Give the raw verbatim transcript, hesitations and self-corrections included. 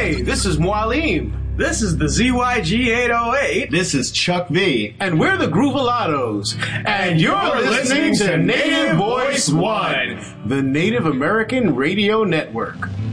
Hey, this is Mualim. This is the Z Y G eight oh eight. This is Chuck V. And we're the Groovalados. And you're, you're listening, listening to Native Voice One, the Native American Radio Network.